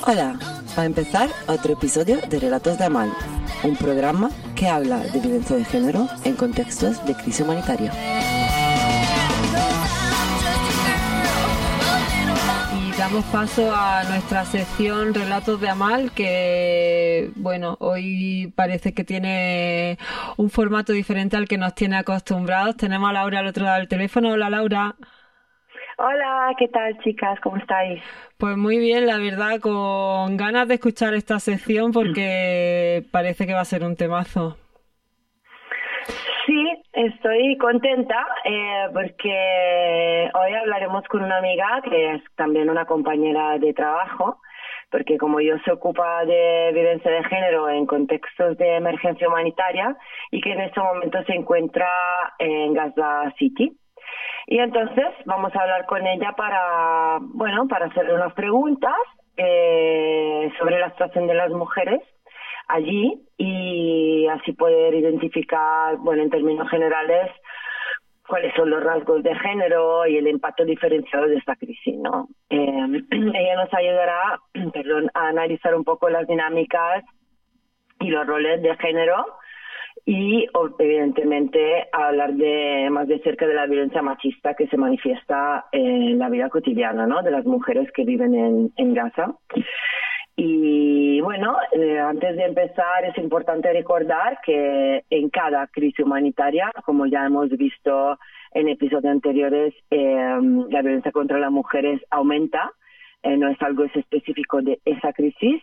Hola, para empezar, otro episodio de Relatos de Amal, un programa que habla de violencia de género en contextos de crisis humanitaria. Y damos paso a nuestra sección Relatos de Amal, que, bueno, hoy parece que tiene un formato diferente al que nos tiene acostumbrados. Tenemos a Laura al otro lado del teléfono. Hola, Laura. Hola, ¿qué tal, chicas? ¿Cómo estáis? Pues muy bien, la verdad, con ganas de escuchar esta sección porque parece que va a ser un temazo. Sí, estoy contenta porque hoy hablaremos con una amiga que es también una compañera de trabajo, porque como yo se ocupa de violencia de género en contextos de emergencia humanitaria y que en este momento se encuentra en Gaza City. Y entonces vamos a hablar con ella para hacerle unas preguntas sobre la situación de las mujeres allí y así poder identificar, en términos generales, cuáles son los rasgos de género y el impacto diferenciado de esta crisis, ¿no? Ella nos ayudará, a analizar un poco las dinámicas y los roles de género y evidentemente hablar más de cerca de la violencia machista que se manifiesta en la vida cotidiana, ¿no?, de las mujeres que viven en Gaza. Y antes de empezar es importante recordar que en cada crisis humanitaria, como ya hemos visto en episodios anteriores, la violencia contra las mujeres aumenta. No es algo específico de esa crisis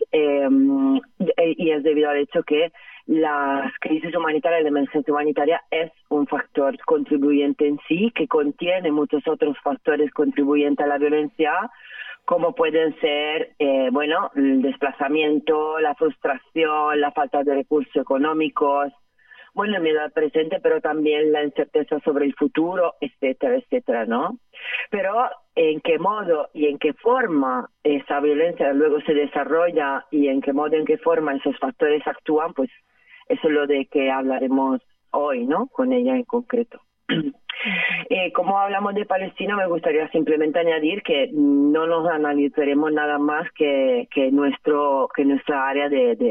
y es debido al hecho que las crisis humanitarias, la emergencia humanitaria es un factor contribuyente en sí, que contiene muchos otros factores contribuyentes a la violencia, como pueden ser, el desplazamiento, la frustración, la falta de recursos económicos, el miedo al presente, pero también la incerteza sobre el futuro, etcétera, etcétera, ¿no? Pero en qué modo y en qué forma esa violencia luego se desarrolla y en qué modo, en qué forma esos factores actúan, pues eso es lo de que hablaremos hoy, ¿no?, con ella en concreto. Como hablamos de Palestina, me gustaría simplemente añadir que no nos analizaremos nada más que nuestra área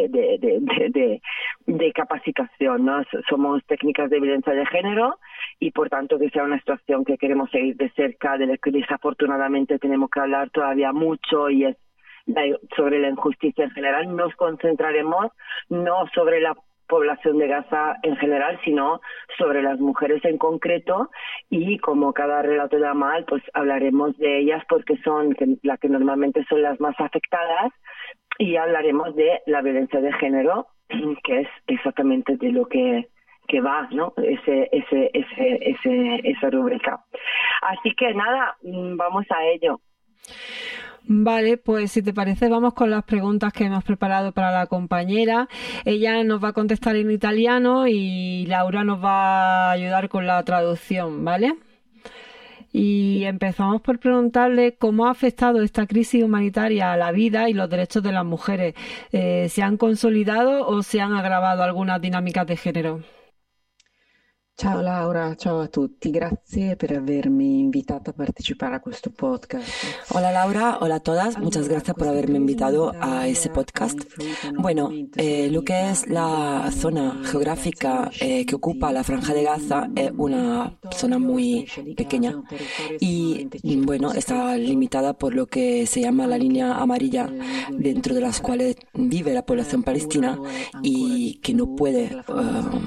de capacitación, ¿no? Somos técnicas de violencia de género y por tanto que sea una situación que queremos seguir de cerca, de la que desafortunadamente tenemos que hablar todavía mucho y es sobre la injusticia en general. Nos concentraremos no sobre la población de Gaza en general, sino sobre las mujeres en concreto y como cada relato de Amal, pues hablaremos de ellas porque son las que normalmente son las más afectadas y hablaremos de la violencia de género, que es exactamente de lo que va, ¿no?, esa rúbrica. Así que nada, vamos a ello. Vale, pues si te parece vamos con las preguntas que hemos preparado para la compañera. Ella nos va a contestar en italiano y Laura nos va a ayudar con la traducción, ¿vale? Y empezamos por preguntarle cómo ha afectado esta crisis humanitaria a la vida y los derechos de las mujeres. ¿Se han consolidado o se han agravado algunas dinámicas de género? Ciao Laura, ciao a tutti, grazie per avermi invitato a partecipare a questo podcast. Hola Laura, hola a todas, muchas gracias por haberme invitado a ese podcast. Bueno, lo que es la zona geográfica que ocupa la Franja de Gaza es una zona muy pequeña y está limitada por lo que se llama la línea amarilla, dentro de las cuales vive la población palestina y que no puede